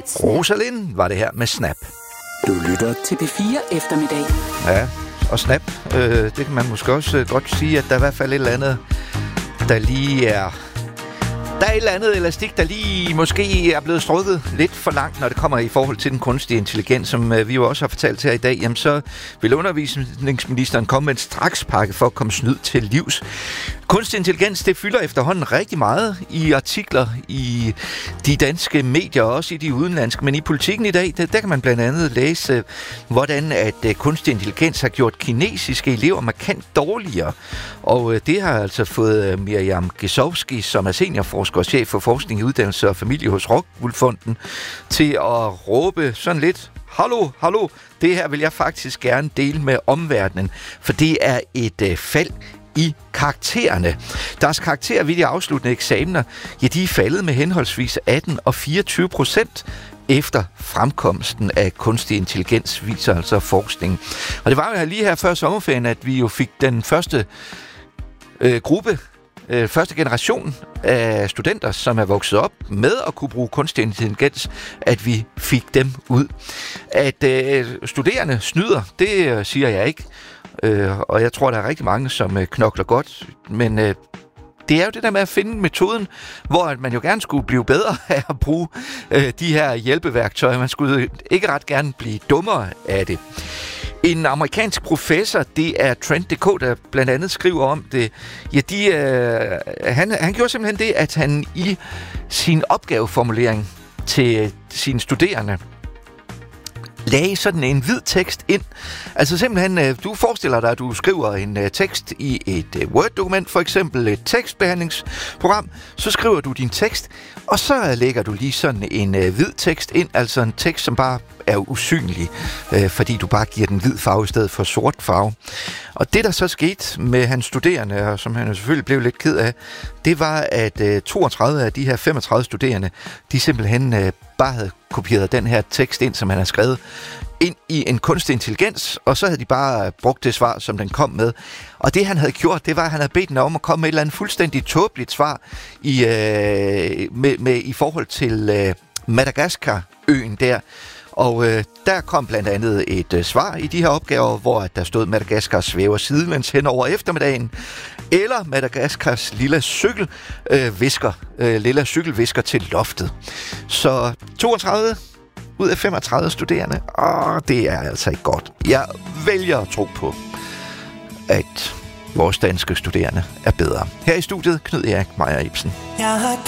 Rosalind var det her med Snap. Du lytter til P4 Eftermiddag. Ja, og Snap, det kan man måske også godt sige, at der er i hvert fald et eller andet, der lige er... Der er et eller andet elastik, der lige måske er blevet strukket lidt for langt, når det kommer i forhold til den kunstige intelligens, som vi jo også har fortalt her i dag. Jamen, så vil undervisningsministeren komme med en strakspakke for at komme snyd til livs. Kunstig intelligens, det fylder efterhånden rigtig meget i artikler i de danske medier, og også i de udenlandske. Men i Politikken i dag, der kan man blandt andet læse, hvordan at kunstig intelligens har gjort kinesiske elever markant dårligere. Og det har altså fået Miriam Gesovski, som er seniorforsker og chef for forskning i uddannelse og familie hos Rockwool Fonden, til at råbe sådan lidt: Hallo, det her vil jeg faktisk gerne dele med omverdenen, for det er et fald i karaktererne. Deres karakterer ved de afsluttende eksamener, ja, de er faldet med henholdsvis 18 og 24% efter fremkomsten af kunstig intelligens, viser altså forskning. Og det var jo lige her før sommerferien, at vi jo fik den første første generation af studenter, som er vokset op med at kunne bruge kunstig intelligens, at vi fik dem ud. At studerende snyder, det siger jeg ikke. Og jeg tror, der er rigtig mange, som knokler godt. Men det er jo det der med at finde metoden, hvor man jo gerne skulle blive bedre af at bruge de her hjælpeværktøjer. Man skulle ikke ret gerne blive dummere af det. En amerikansk professor, det er Trend.dk, der blandt andet skriver om det. Ja, han gjorde simpelthen det, at han i sin opgaveformulering til sine studerende lagde sådan en hvid tekst ind. Altså simpelthen, du forestiller dig, at du skriver en tekst i et Word-dokument, for eksempel et tekstbehandlingsprogram. Så skriver du din tekst, og så lægger du lige sådan en hvid tekst ind, altså en tekst, som bare er usynlig, fordi du bare giver den hvid farve i stedet for sort farve. Og det, der så skete med hans studerende, og som han jo selvfølgelig blev lidt ked af, det var, at 32 af de her 35 studerende, de simpelthen bare havde kopieret den her tekst ind, som han har skrevet, ind i en kunstig intelligens, og så havde de bare brugt det svar, som den kom med. Og det, han havde gjort, det var, at han havde bedt den om at komme med et eller andet fuldstændig tåbeligt svar i forhold til Madagaskar-øen der. Og der kom blandt andet et svar i de her opgaver, hvor der stod: Madagaskar svæver sidelæns hen over eftermiddagen, eller Madagaskars lille cykelvisker til loftet. Så 32 ud af 35 studerende, det er altså ikke godt. Jeg vælger at tro på, at vores danske studerende er bedre. Her i studiet, Knud Erik Meier Ibsen. Jeg har